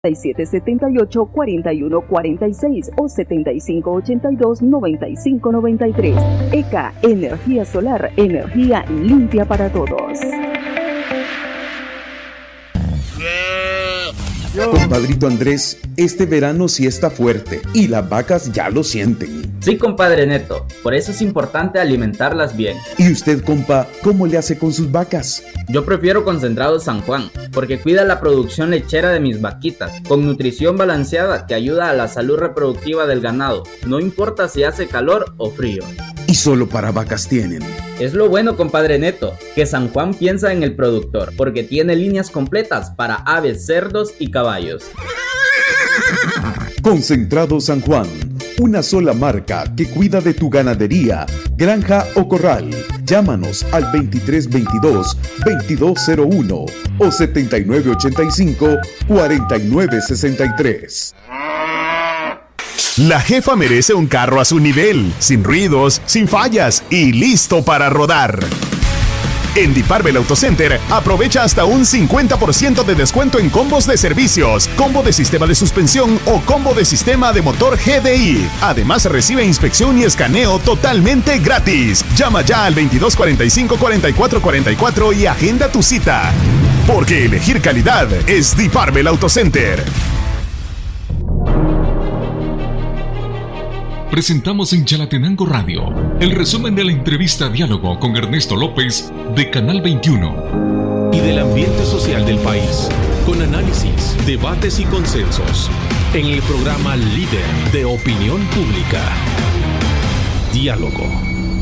7778-4146 o 7582-9593. ECA, energía solar, energía limpia para todos. Compadrito Andrés, este verano sí está fuerte y las vacas ya lo sienten. Sí, compadre Neto, por eso es importante alimentarlas bien. ¿Y usted, compa, cómo le hace con sus vacas? Yo prefiero Concentrado San Juan, porque cuida la producción lechera de mis vaquitas, con nutrición balanceada que ayuda a la salud reproductiva del ganado, no importa si hace calor o frío. ¿Y solo para vacas tienen? Es lo bueno, compadre Neto, que San Juan piensa en el productor, porque tiene líneas completas para aves, cerdos y caballos. Concentrado San Juan, una sola marca que cuida de tu ganadería, granja o corral. Llámanos al 2322-2201 o 7985-4963. La jefa merece un carro a su nivel, sin ruidos, sin fallas y listo para rodar. En Diparvel Auto Center, aprovecha hasta un 50% de descuento en combos de servicios, combo de sistema de suspensión o combo de sistema de motor GDI. Además, recibe inspección y escaneo totalmente gratis. Llama ya al 2245-4444 y agenda tu cita. Porque elegir calidad es Diparvel Auto Center. Presentamos en Chalatenango Radio el resumen de la entrevista Diálogo con Ernesto López de Canal 21 y del ambiente social del país, con análisis, debates y consensos, en el programa líder de opinión pública. Diálogo.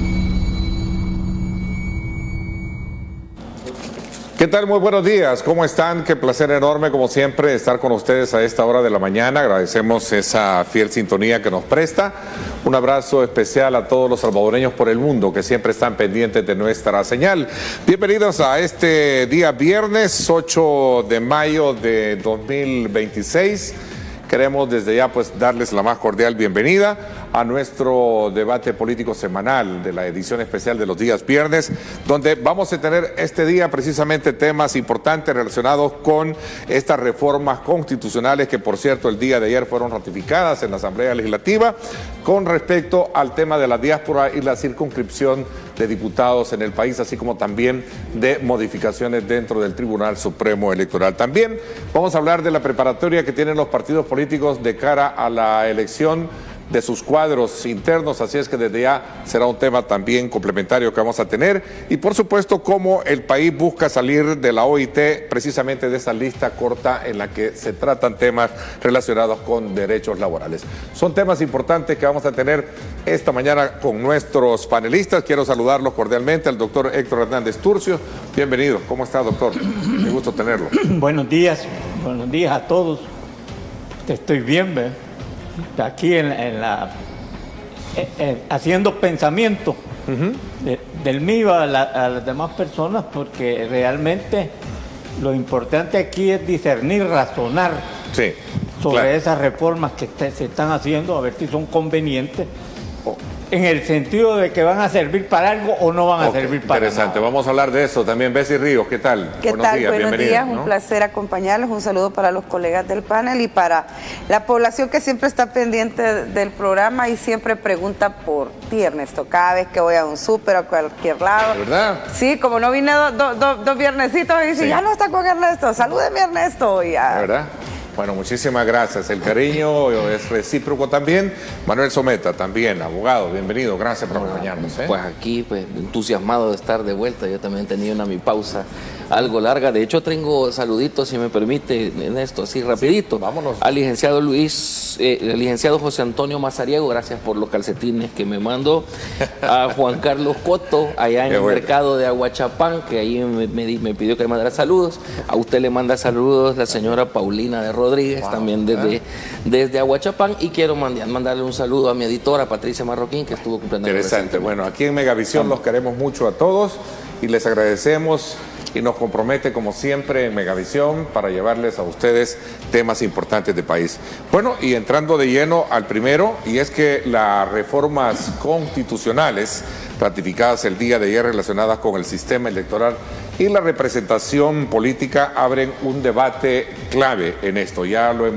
¿Qué tal? Muy buenos días. ¿Cómo están? Qué placer enorme, como siempre, estar con ustedes a esta hora de la mañana. Agradecemos esa fiel sintonía que nos presta. Un abrazo especial a todos los salvadoreños por el mundo que siempre están pendientes de nuestra señal. Bienvenidos a este día viernes 8 de mayo de 2026. Queremos desde ya darles la más cordial bienvenida a nuestro debate político semanal de la edición especial de los días viernes, donde vamos a tener este día precisamente temas importantes relacionados con estas reformas constitucionales que, por cierto, el día de ayer fueron ratificadas en la Asamblea Legislativa con respecto al tema de la diáspora y la circunscripción de diputados en el país, así como también de modificaciones dentro del Tribunal Supremo Electoral. También vamos a hablar de la preparatoria que tienen los partidos políticos de cara a la elección de sus cuadros internos, así es que desde ya será un tema también complementario que vamos a tener, y por supuesto cómo el país busca salir de la OIT, precisamente de esa lista corta en la que se tratan temas relacionados con derechos laborales. Son temas importantes que vamos a tener esta mañana con nuestros panelistas. Quiero saludarlos cordialmente al doctor Héctor Hernández Turcio. Bienvenido. ¿Cómo está, doctor? Qué gusto tenerlo. Buenos días a todos. Estoy bien, ¿ve? Aquí haciendo pensamiento del mío a las demás personas, porque realmente lo importante aquí es discernir, razonar sobre esas reformas que se están haciendo, a ver si son convenientes, en el sentido de que van a servir para algo o no van a servir para nada. Interesante, vamos a hablar de eso también. Bessie Ríos, ¿qué tal? Buenos días, un placer acompañarlos, un saludo para los colegas del panel y para la población que siempre está pendiente del programa y siempre pregunta por ti, Ernesto, cada vez que voy a un súper o a cualquier lado. ¿Verdad? Sí, como no vine dos viernesitos y dice, ya no está con Ernesto, salúdeme Ernesto. ¿Verdad? Bueno, muchísimas gracias. El cariño es recíproco también. Manuel Someta, también, abogado, bienvenido. Gracias por acompañarnos. Pues aquí, entusiasmado de estar de vuelta. Yo también he tenido mi pausa algo larga. De hecho, tengo saluditos, si me permite, en esto, así rapidito. Sí, vámonos. Al licenciado el licenciado José Antonio Mazariego, gracias por los calcetines que me mandó. A Juan Carlos Coto, allá en el mercado de Aguachapán, que ahí me pidió que le mandara saludos. A usted le manda saludos la señora Paulina de Rodríguez, también desde Aguachapán. Y quiero mandarle un saludo a mi editora, Patricia Marroquín, que estuvo cumpliendo. Interesante. Bueno, aquí en Megavisión los queremos mucho a todos y les agradecemos y nos compromete como siempre en Megavisión para llevarles a ustedes temas importantes del país. Bueno, y entrando de lleno al primero, y es que las reformas constitucionales ratificadas el día de ayer relacionadas con el sistema electoral y la representación política abren un debate clave en esto. Ya lo hemos